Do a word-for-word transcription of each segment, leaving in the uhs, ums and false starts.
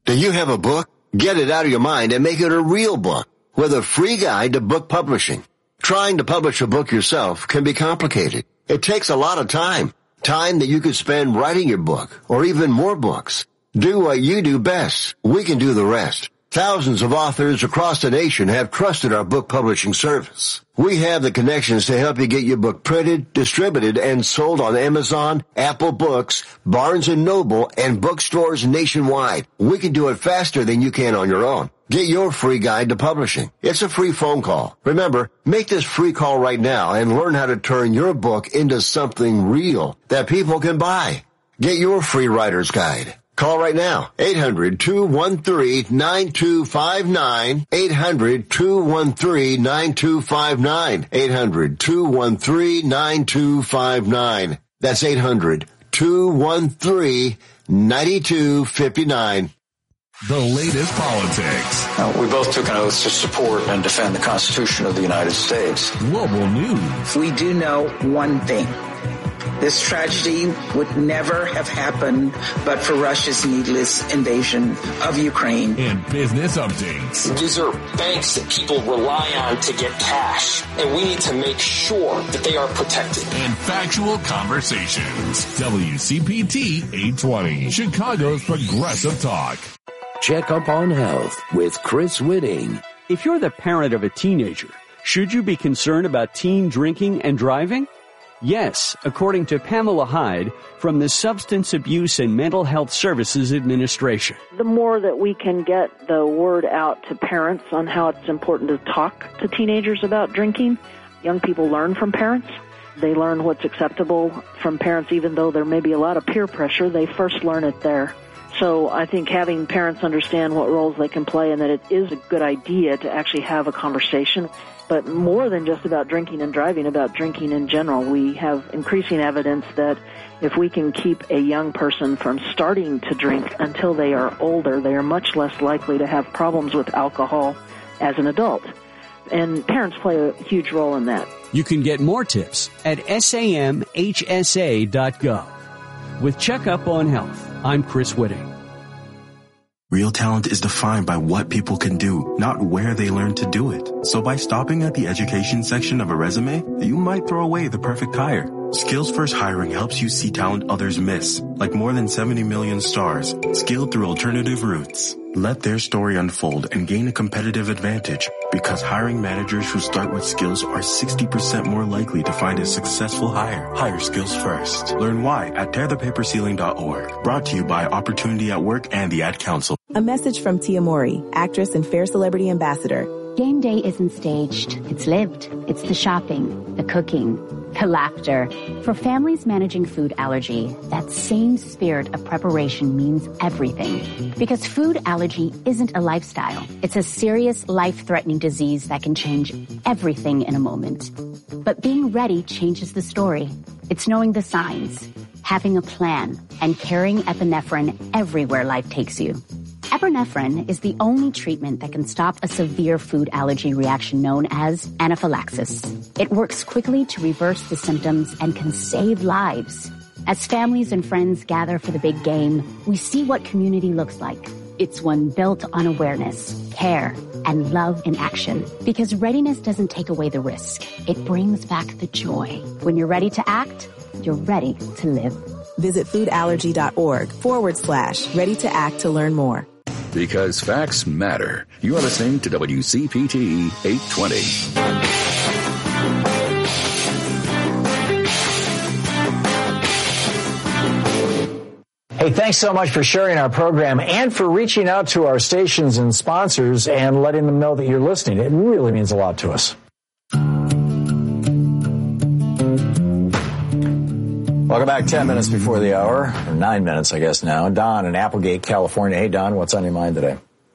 Do you have a book? Get it out of your mind and make it a real book with a free guide to book publishing. Trying to publish a book yourself can be complicated. It takes a lot of time. Time that you could spend writing your book or even more books. Do what you do best. We can do the rest. Thousands of authors across the nation have trusted our book publishing service. We have the connections to help you get your book printed, distributed, and sold on Amazon, Apple Books, Barnes and Noble, and bookstores nationwide. We can do it faster than you can on your own. Get your free guide to publishing. It's a free phone call. Remember, make this free call right now and learn how to turn your book into something real that people can buy. Get your free writer's guide. Call right now, eight hundred, two one three, nine two five nine, eight hundred, two one three, nine two five nine, eight hundred, two one three, nine two five nine. That's eight hundred, two one three, nine two five nine. The latest politics. Uh, we both took an oath to support and defend the Constitution of the United States. Global news. We do know one thing. This tragedy would never have happened but for Russia's needless invasion of Ukraine. And business updates. These are banks that people rely on to get cash, and we need to make sure that they are protected. And factual conversations. W C P T eight twenty, Chicago's Progressive Talk. Check up on health with Chris Whitting. If you're the parent of a teenager, should you be concerned about teen drinking and driving? Yes, according to Pamela Hyde from the Substance Abuse and Mental Health Services Administration. The more that we can get the word out to parents on how it's important to talk to teenagers about drinking, young people learn from parents. They learn what's acceptable from parents, even though there may be a lot of peer pressure. They first learn it there. So I think having parents understand what roles they can play and that it is a good idea to actually have a conversation. But more than just about drinking and driving, about drinking in general, we have increasing evidence that if we can keep a young person from starting to drink until they are older, they are much less likely to have problems with alcohol as an adult. And parents play a huge role in that. You can get more tips at sam h s a dot gov. With Checkup on Health, I'm Chris Whitting. Real talent is defined by what people can do, not where they learn to do it. So by stopping at the education section of a resume, you might throw away the perfect hire. Skills First Hiring helps you see talent others miss, like more than seventy million stars, skilled through alternative routes. Let their story unfold and gain a competitive advantage, because hiring managers who start with skills are sixty percent more likely to find a successful hire. Hire skills first. Learn why at tear the paper ceiling dot org. Brought to you by Opportunity at Work and the Ad Council. A message from Tia Mowry, actress and Fair Celebrity Ambassador. Game day isn't staged. It's lived. It's the shopping, the cooking, the laughter. For families managing food allergy, that same spirit of preparation means everything. Because food allergy isn't a lifestyle. It's a serious, life-threatening disease that can change everything in a moment. But being ready changes the story. It's knowing the signs, having a plan, and carrying epinephrine everywhere life takes you. Epinephrine is the only treatment that can stop a severe food allergy reaction known as anaphylaxis. It works quickly to reverse the symptoms and can save lives. As families and friends gather for the big game, we see what community looks like. It's one built on awareness, care, and love in action. Because readiness doesn't take away the risk. It brings back the joy. When you're ready to act, you're ready to live. Visit foodallergy.org forward slash ready to act to learn more. Because facts matter. You are listening to W C P T eight twenty. Hey, thanks so much for sharing our program and for reaching out to our stations and sponsors and letting them know that you're listening. It really means a lot to us. Welcome back. Ten minutes before the hour, or nine minutes, I guess now. Don in Applegate, California. Hey, Don, what's on your mind today?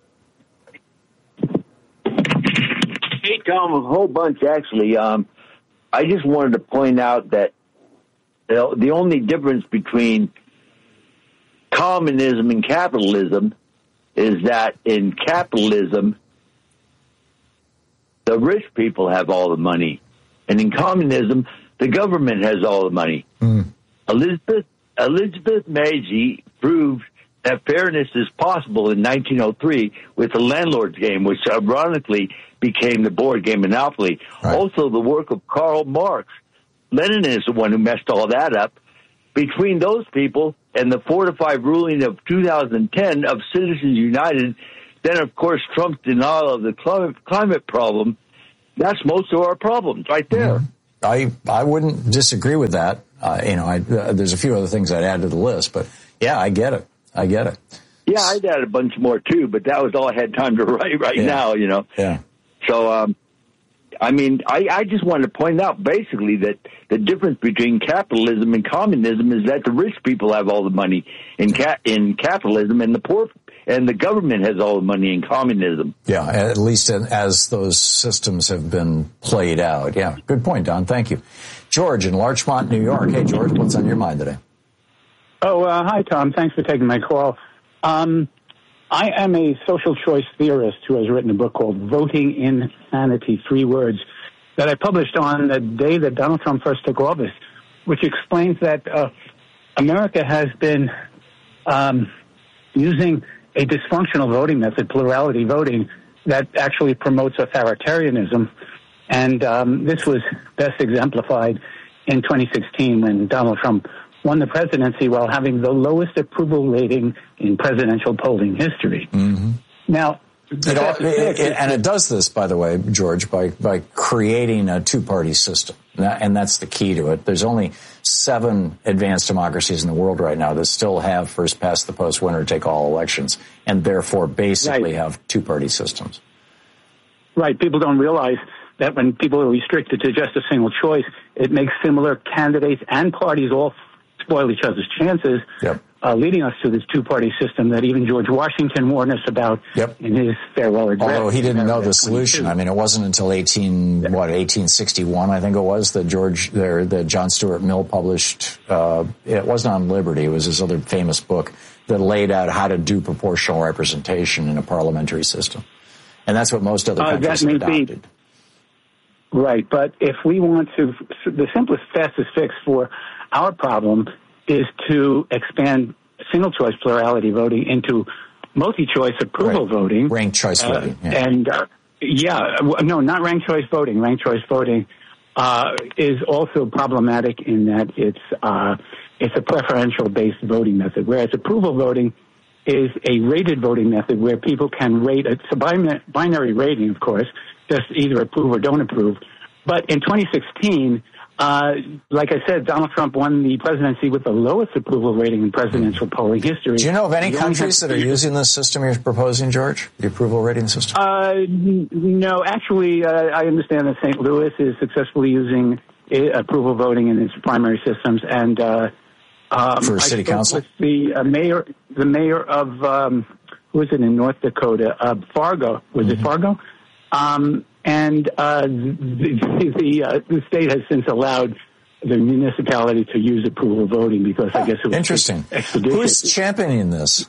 Hey, Tom, a whole bunch, actually. Um, I just wanted to point out that the only difference between communism and capitalism is that in capitalism, the rich people have all the money. And in communism, the government has all the money. Mm. Elizabeth Elizabeth Magie proved that fairness is possible in nineteen oh three with the landlord's game, which ironically became the board game Monopoly. Right. Also, the work of Karl Marx. Lenin is the one who messed all that up. Between those people and the four to five ruling of two thousand ten of Citizens United, then, of course, Trump's denial of the climate, climate problem, that's most of our problems right there. I I wouldn't disagree with that. Uh, you know, I, uh, there's a few other things I'd add to the list, but yeah, I get it. I get it. Yeah, I'd add a bunch more too, but that was all I had time to write right yeah. now, you know. Yeah. So, um, I mean, I, I just wanted to point out basically that the difference between capitalism and communism is that the rich people have all the money in ca- in capitalism, and the poor and the government has all the money in communism. Yeah, at least as those systems have been played out. Yeah, good point, Don. Thank you. George in Larchmont, New York. Hey, George, what's on your mind today? Oh, uh, hi, Tom. Thanks for taking my call. Um, I am a social choice theorist who has written a book called Voting Insanity, Three Words, that I published on the day that Donald Trump first took office, which explains that uh, America has been um, using a dysfunctional voting method, plurality voting, that actually promotes authoritarianism. And um, this was best exemplified in twenty sixteen when Donald Trump won the presidency while having the lowest approval rating in presidential polling history. Mm-hmm. Now, it all, it, it, and it does this, by the way, George, by, by creating a two-party system. And that's the key to it. There's only seven advanced democracies in the world right now that still have first-past-the-post, winner-take-all elections, and therefore basically right. have two-party systems. Right. People don't realize that when people are restricted to just a single choice, it makes similar candidates and parties all spoil each other's chances, yep. uh, leading us to this two-party system that even George Washington warned us about yep. in his farewell address. Although he didn't know the solution. I mean, it wasn't until eighteen yeah. what eighteen sixty-one, I think it was, that George, there, that John Stuart Mill published. Uh, it wasn't on Liberty; it was his other famous book that laid out how to do proportional representation in a parliamentary system, and that's what most other countries uh, have adopted. Be, right, but if we want to, the simplest, fastest fix for our problem is to expand single-choice plurality voting into multi-choice approval right. voting. Ranked choice uh, voting. Yeah. And, uh, yeah, no, not ranked choice voting. Ranked choice voting uh, is also problematic in that it's uh, it's a preferential-based voting method, whereas approval voting is a rated voting method where people can rate. It's a binary rating, of course, just either approve or don't approve. But in twenty sixteen, Uh, like I said, Donald Trump won the presidency with the lowest approval rating in presidential polling history. Do you know of any countries that are using this system you're proposing, George? The approval rating system? Uh, n- no, actually, uh, I understand that Saint Louis is successfully using I- approval voting in its primary systems, and uh, um, for city I spoke council, with the uh, mayor, the mayor of um, who is it in North Dakota? Uh, Fargo, was mm-hmm. it Fargo? Um, And uh, the the, uh, the state has since allowed the municipality to use approval voting because I guess it was interesting. Expeditious. Who's championing this?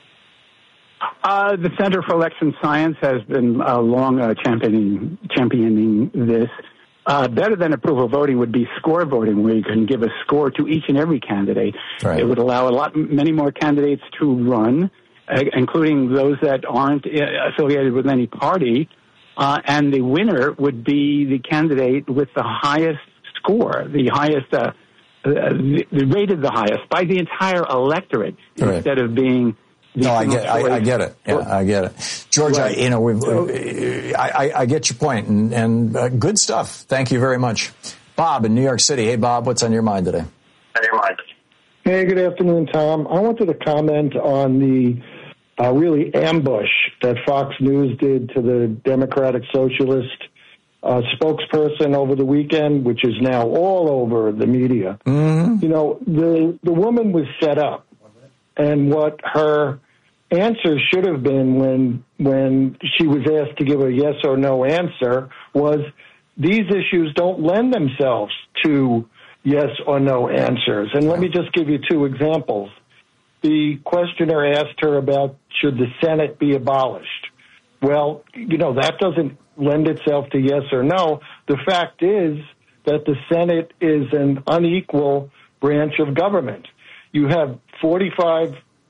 Uh, the Center for Election Science has been uh, long uh, championing championing this. Uh, better than approval voting would be score voting, where you can give a score to each and every candidate. Right. It would allow a lot, many more candidates to run, uh, including those that aren't affiliated with any party. Uh, and the winner would be the candidate with the highest score, the highest, uh, uh, the, the rated the highest by the entire electorate, right. instead of being. The no, I get, I, I get it. Yeah, I get it, George. Right. I, you know, we, we, I, I get your point, and, and uh, good stuff. Thank you very much, Bob in New York City. Hey, Bob, what's on your mind today? On your mind. Hey, good afternoon, Tom. I wanted to comment on the. Uh, really ambush that Fox News did to the Democratic Socialist uh, spokesperson over the weekend, which is now all over the media. Mm-hmm. You know, the the woman was set up, and what her answer should have been when when she was asked to give a yes or no answer was, these issues don't lend themselves to yes or no answers. And let me just give you two examples. The questioner asked her about, should the Senate be abolished? Well, you know, that doesn't lend itself to yes or no. The fact is that the Senate is an unequal branch of government. You have forty-five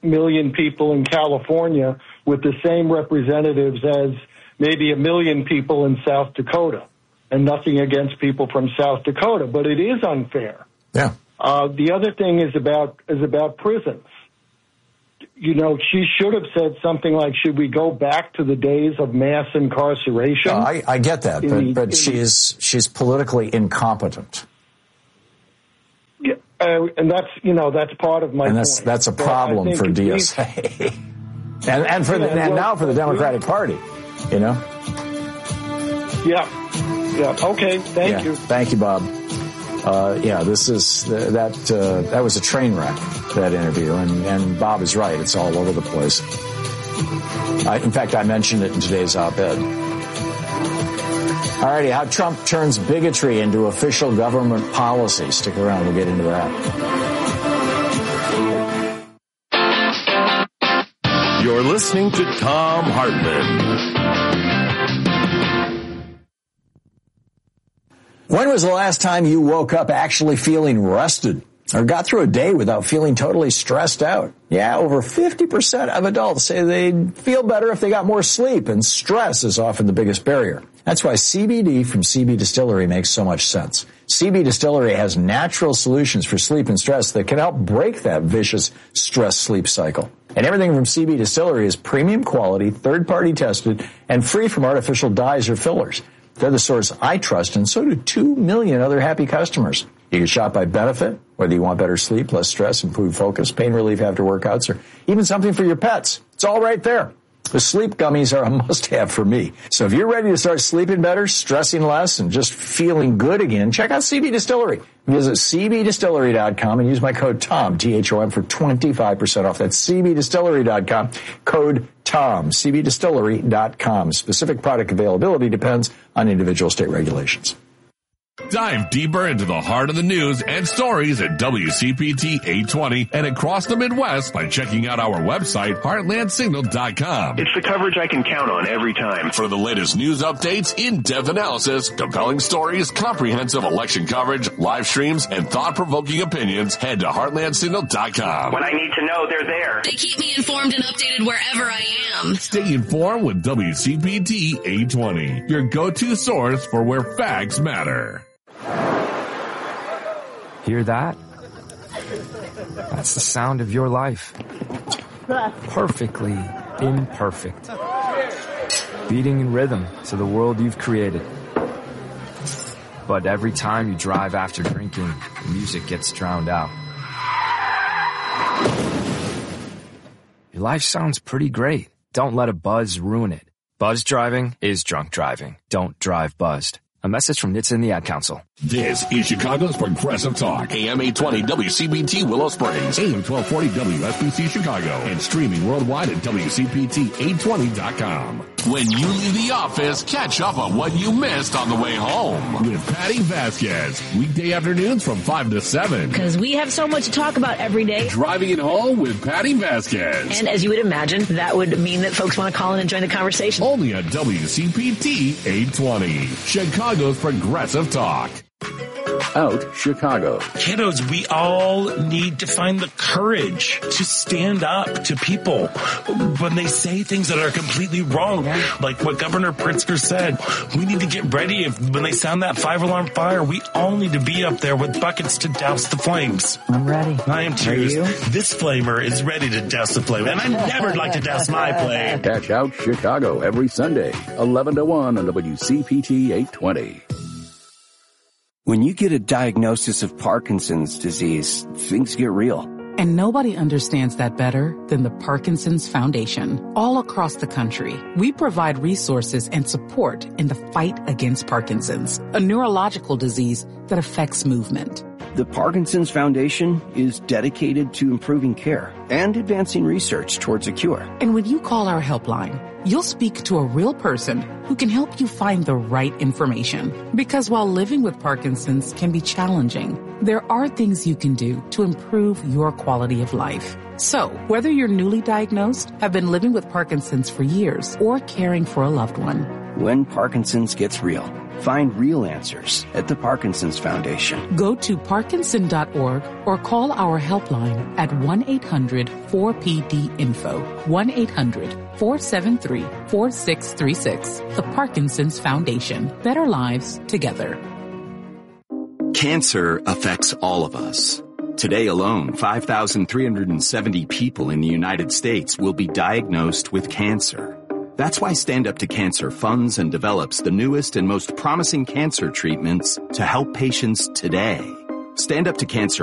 million people in California with the same representatives as maybe a million people in South Dakota. And nothing against people from South Dakota, but it is unfair. Yeah. Uh, the other thing is about is about prisons. You know, she should have said something like, should we go back to the days of mass incarceration? Uh, I, I get that, but, the, but she's she's politically incompetent. Yeah, uh, and that's, you know, that's part of my And that's point. that's a problem for D S A. and and for the, Yeah, and well, now for the Democratic Party, you know? Yeah. Yeah. Okay. Thank Yeah. you. Thank you, Bob. Uh, yeah, this is that uh, that was a train wreck, that interview, and, and Bob is right. It's all over the place. I, in fact, I mentioned it in today's op-ed. All righty, how Trump turns bigotry into official government policy. Stick around, we'll get into that. You're listening to Thom Hartmann. When was the last time you woke up actually feeling rested or got through a day without feeling totally stressed out? Yeah, over fifty percent of adults say they'd feel better if they got more sleep, and stress is often the biggest barrier. That's why C B D from C B Distillery makes so much sense. C B Distillery has natural solutions for sleep and stress that can help break that vicious stress-sleep cycle. And everything from C B Distillery is premium quality, third-party tested, and free from artificial dyes or fillers. They're the source I trust, and so do two million other happy customers. You can shop by benefit, whether you want better sleep, less stress, improved focus, pain relief after workouts, or even something for your pets. It's all right there. The sleep gummies are a must-have for me. So if you're ready to start sleeping better, stressing less, and just feeling good again, check out C B Distillery. Visit C B distillery dot com and use my code TOM, T H O M, for twenty-five percent off. That's C B distillery dot com, code TOM, C B distillery dot com. Specific product availability depends on individual state regulations. Dive deeper into the heart of the news and stories at W C P T eight twenty and across the Midwest by checking out our website, heartland signal dot com. It's the coverage I can count on every time. For the latest news updates, in-depth analysis, compelling stories, comprehensive election coverage, live streams, and thought-provoking opinions, head to heartland signal dot com. When I need to know, they're there. They keep me informed and updated wherever I am. Stay informed with W C P T eight twenty, your go-to source for where facts matter. Hear that? That's the sound of your life. Perfectly imperfect. Beating in rhythm to the world you've created. But every time you drive after drinking, the music gets drowned out. Your life sounds pretty great. Don't let a buzz ruin it. Buzz driving is drunk driving. Don't drive buzzed. A message from N H T S and the Ad Council. This is Chicago's Progressive Talk. A M eight twenty W C B T Willow Springs, A M twelve forty W S B C Chicago, and streaming worldwide at W C P T eight twenty dot com. When you leave the office, catch up on what you missed on the way home with Patty Vasquez. Weekday afternoons from five to seven. Because we have so much to talk about every day. Driving it home with Patty Vasquez. And as you would imagine, that would mean that folks want to call in and join the conversation. Only at W C P T eight twenty. Chicago's Progressive Talk. Out Chicago. Kiddos, we all need to find the courage to stand up to people when they say things that are completely wrong. Like what Governor Pritzker said, we need to get ready if when they sound that five-alarm fire, we all need to be up there with buckets to douse the flames. I'm ready. I am too. This flamer is ready to douse the flame, and I never like to douse my flame. Catch Out Chicago every Sunday, eleven to one on W C P T eight twenty. When you get a diagnosis of Parkinson's disease, things get real. And nobody understands that better than the Parkinson's Foundation. All across the country, we provide resources and support in the fight against Parkinson's, a neurological disease that affects movement. The Parkinson's Foundation is dedicated to improving care and advancing research towards a cure. And when you call our helpline, you'll speak to a real person who can help you find the right information. Because while living with Parkinson's can be challenging, there are things you can do to improve your quality of life. So, whether you're newly diagnosed, have been living with Parkinson's for years, or caring for a loved one, when Parkinson's gets real. Find real answers at the Parkinson's Foundation. Go to Parkinson dot org or call our helpline at one eight hundred four P D info, one eight hundred four seven three four six three six. The Parkinson's Foundation. Better lives together. Cancer affects all of us. Today alone, five thousand three hundred seventy people in the United States will be diagnosed with cancer. That's why Stand Up to Cancer funds and develops the newest and most promising cancer treatments to help patients today. Stand Up to Cancer